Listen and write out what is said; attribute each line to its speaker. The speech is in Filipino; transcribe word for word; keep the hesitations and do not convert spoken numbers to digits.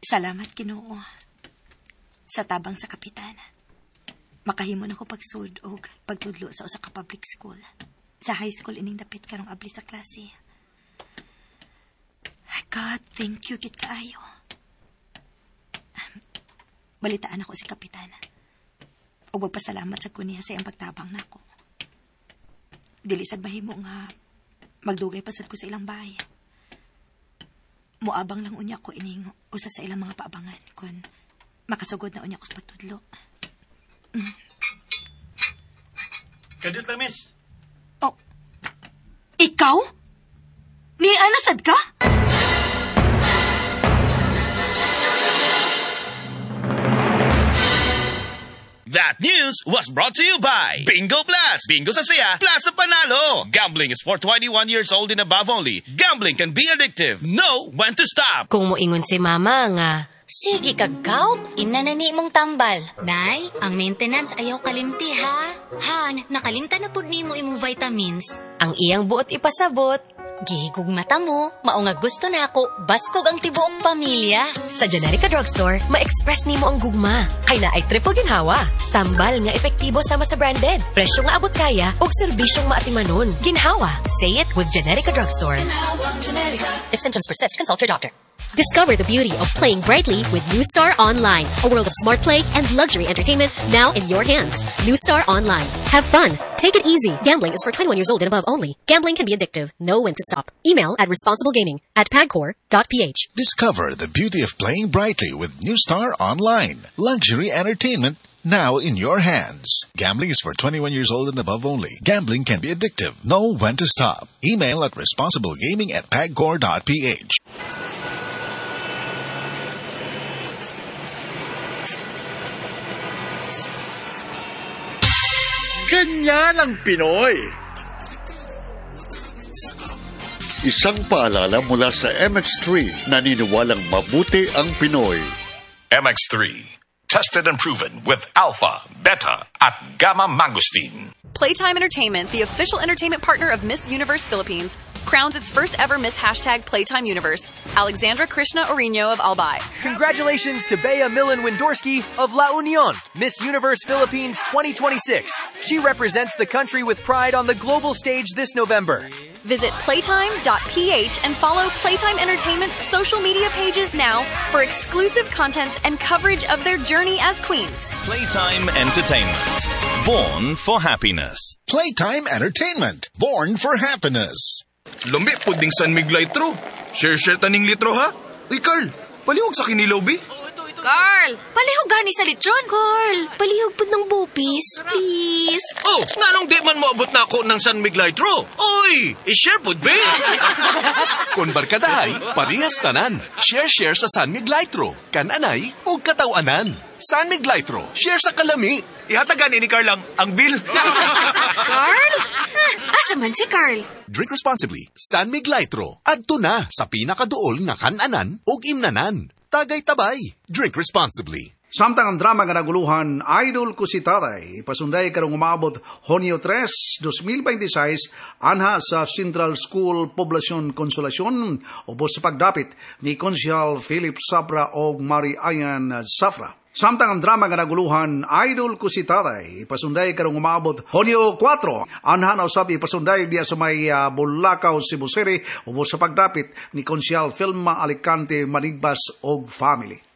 Speaker 1: Salamat, Ginoo. Sa tabang sa kapitana. Makahimo na ko pagsud og pagtudlo sa usa ka public school. Sa high school ining dapit karong abli sa klase. God, thank you, kit kaayo. Balitaan ako si kapitana. O magpasalamat sa kuniya sa iyang pagtabang nako. Dili sad mahimo nga magdugay pasad ko sa ilang bahay. Muabang lang unya ko ining usa sa ilang mga paabangan kun makasugod na unya ko sa pagtudlo. Mm.
Speaker 2: Kadit lang, miss.
Speaker 1: Oh. Ikaw? Ni anasad ka?
Speaker 3: That news was brought to you by Bingo Plus. Bingo sa saya, plus sa panalo. Gambling is for twenty-one years old and above only. Gambling can be addictive. Know when to stop.
Speaker 4: Kung moingon si mama nga,
Speaker 5: sige kag-gout, inanani mong tambal. Nay, ang maintenance ayaw kalimti ha. Han, nakalimta na pud nimo imong vitamins.
Speaker 4: Ang iyang buot ipasabot.
Speaker 5: Gihigog mata mo, mao nga gusto na ako, baskog ang tibuok pamilya.
Speaker 4: Sa Generica Drugstore, ma-express nimo ang gugma. Kay na ay triple ginhawa. Tambal nga epektibo sama sa branded. Presyo nga abot kaya, og serbisyong maatimanon. Ginhawa. Say it with Generica Drugstore.
Speaker 5: If symptoms persist, consult your doctor.
Speaker 6: Discover the beauty of playing brightly with New Star Online, a world of smart play and luxury entertainment now in your hands. New Star Online. Have fun. Take it easy. Gambling is for twenty-one years old and above only. Gambling can be addictive. Know when to stop. Email at responsiblegaming at pagcor dot p h.
Speaker 7: Discover the beauty of playing brightly with New Star Online. Luxury entertainment now in your hands. Gambling is for twenty-one years old and above only. Gambling can be addictive. Know when to stop. Email at responsiblegaming at pagcor dot p h.
Speaker 8: Ganyan ang Pinoy. Isang paalala mula sa M X three, naniniwalang mabuti ang Pinoy.
Speaker 2: M X three. Tested and proven with alpha, beta, at gamma mangosteen.
Speaker 9: Playtime Entertainment, the official entertainment partner of Miss Universe Philippines, crowns its first ever Miss Hashtag Playtime Universe, Alexandra Krishna Orino of Albay.
Speaker 10: Congratulations to Bea Millen Windorski of La Union, Miss Universe Philippines twenty twenty-six. She represents the country with pride on the global stage this November.
Speaker 9: Visit playtime dot p h and follow Playtime Entertainment's social media pages now for exclusive contents and coverage of their journey as queens.
Speaker 11: Playtime Entertainment. Born for happiness.
Speaker 7: Playtime Entertainment. Born for happiness.
Speaker 12: Lumbi, puding San Miguel-Litro. Share-share taning litro, ha? Uy, Carl, palihog sa kinilaw, bi.
Speaker 5: Carl, palihog gani sa litron. Carl, palihog po ng bupis, please.
Speaker 12: Oh, nga nung di man moabot na ako ng San Miguel-Litro. Uy, i-share pud, bi.
Speaker 11: Kung barkadahay, parehas tanan. Share-share sa San Miguel-Litro. Kananay o katawanan. San Miguel-Litro. Share sa kalami.
Speaker 12: Ihatagan ni Carl lang ang bill.
Speaker 5: Carl? Asa man si Carl?
Speaker 11: Drink responsibly. San Miguel-Litro. Adto na sa pinakaduol nga kananan o imnanan. Tagay tabay. Drink responsibly.
Speaker 13: Samtang ang drama nga naguluhan, Idol ko si Tatay, pasunday karong umabot Hunyo tres, twenty twenty-six, anha sa Central School Poblacion Consolacion, ubos sa pagdapit ni Konsyal Philip Sabra o Mari Ayan Safra. Samtang ang drama nga naguluhan, Idol ko si Tatay, pasunday karong umabot Hunyo four, anha na usab ipasunday diya sa may uh, Bulacau, Cebu City, ubos sa pagdapit ni Konsyal Filma Alicante Manigbas og family.